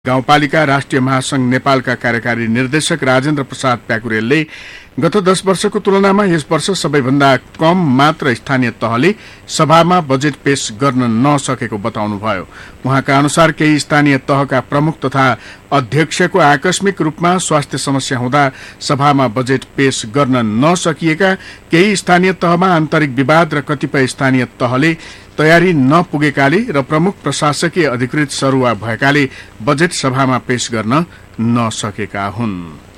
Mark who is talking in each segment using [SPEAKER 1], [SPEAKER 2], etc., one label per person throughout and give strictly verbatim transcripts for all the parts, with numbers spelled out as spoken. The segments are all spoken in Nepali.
[SPEAKER 1] गाउँपालिका राष्ट्रिय महासंघ नेपालका कार्यकारी निर्देशक राजेन्द्र प्रसाद प्याकुरेलले गत दस वर्षको तुलनामा यस वर्ष सबैभन्दा कम मात्र स्थानीय तहले सभामा बजेट पेश गर्न नसकेको बताउनुभयो। उहाँका अनुसार केही स्थानीय तहका प्रमुख तथा अध्यक्षको आकस्मिक रूपमा स्वास्थ्य समस्या हुँदा सभामा बजेट पेश गर्न नसकिएका, केही स्थानीय तहमा आन्तरिक विवाद र कतिपय स्थानीय तहले तयारी नपुगेकाले र प्रमुख प्रशासकीय अधिकृत सरुवा भएकाले बजेट सभामा पेश गर्न नसकेका हुन्।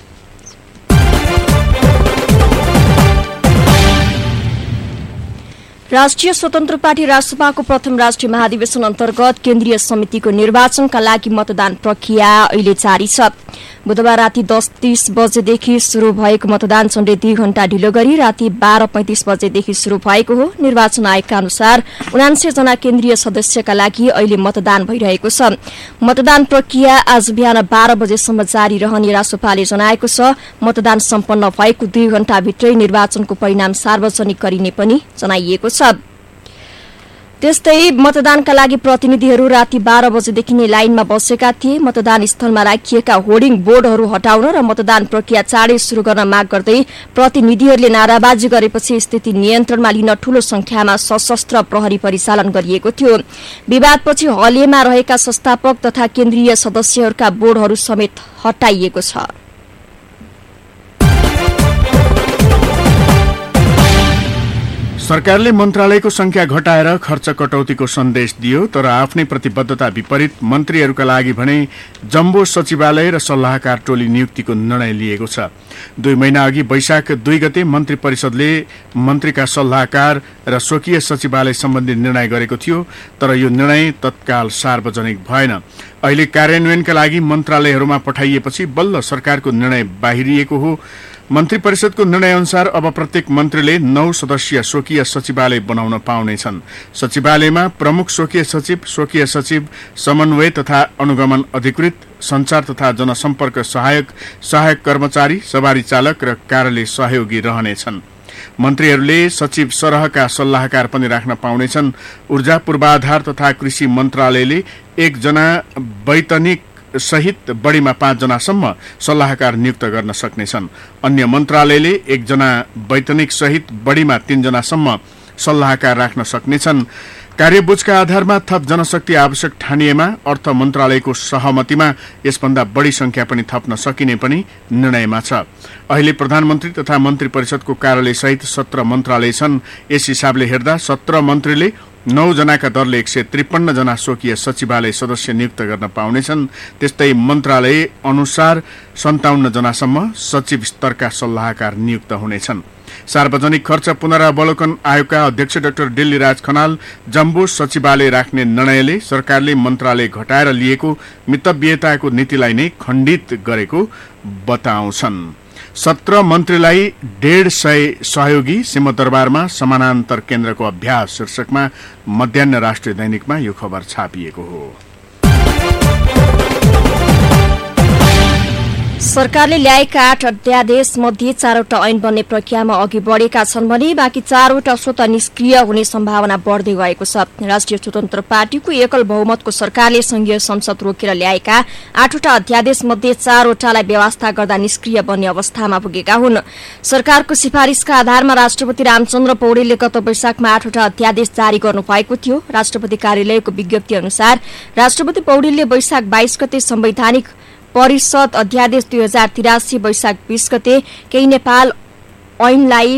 [SPEAKER 2] राष्ट्रिय स्वतन्त्र पार्टी रासपाको प्रथम राष्ट्रिय महाधिवेशन अन्तर्गत केन्द्रीय समितिको निर्वाचनका लागि मतदान प्रक्रिया अहिले जारी छ। बुधबार राति दस तीस बजेदेखि शुरू भएको मतदान झण्डै दुई घण्टा ढिलो गरी राति बाह्र पैंतिस बजेदेखि शुरू भएको हो। निर्वाचन आयोगका अनुसार उनान्सय जना केन्द्रीय सदस्यका लागि अहिले मतदान भइरहेको छ। मतदान प्रक्रिया आज बिहान बाह्र बजेसम्म जारी रहने रासपाले जनाएको छ। मतदान सम्पन्न भएको दुई घण्टाभित्रै निर्वाचनको परिणाम सार्वजनिक गरिने पनि जनाइएको छ। त्यस्तै मतदानका लागि प्रतिनिधिहरू राति बाह्र बजेदेखि नै लाइनमा बसेका थिए। मतदान स्थलमा राखिएका होर्डिङ बोर्डहरू हटाउन र मतदान प्रक्रिया चाँडै शुरू गर्न माग गर्दै प्रतिनिधिहरूले नाराबाजी गरेपछि स्थिति नियन्त्रणमा लिन ठूलो संख्यामा सशस्त्र प्रहरी परिचालन गरिएको थियो। विवादपछि हलिएमा रहेका संस्थापक तथा केन्द्रीय सदस्यहरूका बोर्डहरू समेत हटाइएको छ।
[SPEAKER 1] सरकारले मन्त्रालयको संख्या घटाएर खर्च कटौतीको सन्देश दियो, तर आफ्नै प्रतिबद्धता विपरीत मन्त्रीहरूका लागि भने जम्बो सचिवालय र सल्लाहकार टोली नियुक्तिको निर्णय लिएको छ। दुई महिना अघि वैशाख दुई गते मन्त्री परिषदले मन्त्रीका सल्लाहकार र स्वकीय सचिवालय सम्बन्धी निर्णय गरेको थियो, तर यो निर्णय तत्काल सार्वजनिक भएन। अहिले कार्यान्वयनका लागि मन्त्रालयहरूमा पठाइएपछि बल्ल सरकारको निर्णय बाहिरिएको हो। मन्त्री परिषदको निर्णय अनुसार अब प्रत्येक मन्त्रीले नौ सदस्यीय स्वकीय सचिवालय बनाउन पाउनेछन्। सचिवालयमा प्रमुख स्वकीय सचिव, स्वकीय सचिव, समन्वय तथा अनुगमन अधिकृत, संचार तथा जनसम्पर्क सहायक, सहायक कर्मचारी, सवारी चालक र कार्यालय सहयोगी रहनेछन्। मन्त्रीहरूले सचिव सरहका सल्लाहकार पनि राख्न पाउनेछन्। ऊर्जा पूर्वाधार तथा कृषि मन्त्रालयले एकजना वैतनिक सहित बढ़ीमा पाँच जनासम्म सल्लाहकार नियुक्त गर्न सक्नेछन्। अन्य मन्त्रालयले एकजना वैतनिक सहित बढ़ीमा तीन जनासम्म सल्लाहकार राख्न सक्नेछन्। कार्यबुझका आधारमा थप जनशक्ति आवश्यक ठानिएमा अर्थ मन्त्रालयको सहमतिमा यसभन्दा बढ़ी संख्या पनि थप्न सकिने पनि निर्णयमा छ। अहिले प्रधानमन्त्री तथा मन्त्री परिषदको कार्यालय सहित सत्र मन्त्रालय छन्। यस हिसाबले हेर्दा सत्र मन्त्रीले नौ जनाका दरले एक सय त्रिपन्न जना स्वकीय सचिवालय सदस्य नियुक्त गर्न पाउनेछन्। त्यस्तै मन्त्रालय अनुसार सन्ताउन्न जनासम्म सचिव स्तरका सल्लाहकार नियुक्त हुनेछन्। सार्वजनिक खर्च पुनरावलोकन आयोगका अध्यक्ष डाक्टर दिल्लीराज खनाल जम्बो सचिवालय राख्ने निर्णयले सरकारले मन्त्रालय घटाएर लिएको मितव्ययताको नीतिलाई नै खण्डित गरेको बताउँछन्। सत्र मन्त्रीलाई डेढ सय सहयोगी, सिंहदरबारमा समानान्तर केन्द्रको अभ्यास शीर्षकमा मध्याह्न राष्ट्रिय दैनिकमा यो खबर छापिएको हो।
[SPEAKER 2] सरकारले ल्याएका आठ अध्यादेश मध्ये चारवटा ऐन बन्ने प्रक्रियामा अघि बढ़ेका छन् भने बाँकी चारवटा स्वत निष्क्रिय हुने सम्भावना बढ़दै गएको छ। राष्ट्रिय स्वतन्त्र पार्टीको एकल बहुमतको सरकारले संघीय संसद रोकेर ल्याएका आठवटा अध्यादेश मध्ये चारवटालाई व्यवस्था गर्दा निष्क्रिय बन्ने अवस्थामा पुगेका हुन्। सरकारको सिफारिशका आधारमा राष्ट्रपति रामचन्द्र पौडेलले गत वैशाखमा आठवटा अध्यादेश जारी गर्नुभएको थियो। राष्ट्रपति कार्यालयको विज्ञप्ति अनुसार राष्ट्रपति पौडेलले वैशाख बाइस गते संवैधानिक परिषद अध्यादेश दुई हजार तिरासी, वैशाख बीस गते केही नेपाल ऐनलाई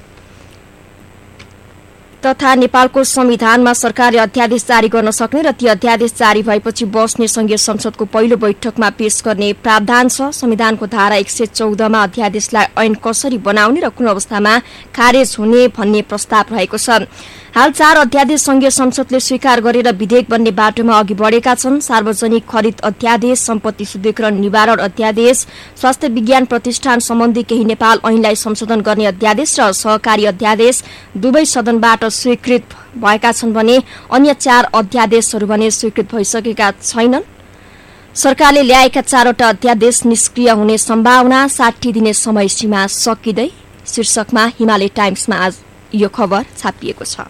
[SPEAKER 2] तथा नेपालको संविधानमा सरकारले अध्यादेश जारी गर्न सक्ने र ती अध्यादेश जारी भएपछि बस्ने संघीय संसदको पहिलो बैठकमा पेश गर्ने प्रावधान छ। संविधानको धारा एक सय चौधमा अध्यादेशलाई ऐन कसरी बनाउने र कुन अवस्थामा खारेज हुने भन्ने प्रस्ताव रहेको छ। हाल चार अध्यादेश संघीय संसदले स्वीकार गरेर विधेयक बन्ने बाटोमा अघि बढ़ेका छन्। सार्वजनिक खरिद अध्यादेश, सम्पत्ति शुद्धिकरण निवारण अध्यादेश, स्वास्थ्य विज्ञान प्रतिष्ठान सम्बन्धी केही नेपाल ऐनलाई संशोधन गर्ने अध्यादेश र सहकारी अध्यादेश दुवै सदनबाट स्वीकृत भएका छन् भने अन्य चार अध्यादेशहरू भने स्वीकृत भइसकेका छैनन्। सरकारले ल्याएका चारवटा अध्यादेश निष्क्रिय हुने सम्भावना, साठी दिने समय सीमा सकिँदै शीर्षकमा हिमालय टाइम्समा आज यो खबर छापिएको छ।